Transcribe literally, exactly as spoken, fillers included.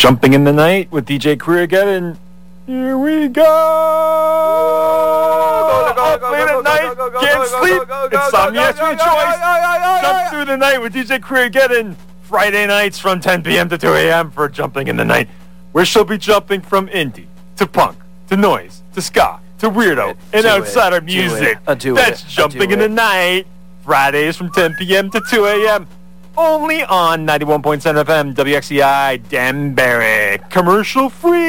Jumping in the Night with D J Creergeddon. Here we go! Up late at night, can't sleep, insomnia's your choice. Jump through the night with D J Creergeddon. Friday nights from ten p.m. to two a.m. for Jumping in the Night, where she'll be jumping from indie to punk to noise to ska to weirdo and outsider music. That's Jumping in the Night. Fridays from ten p.m. to two a.m. Only on ninety-one point seven F M W X C I Danbury. Commercial free.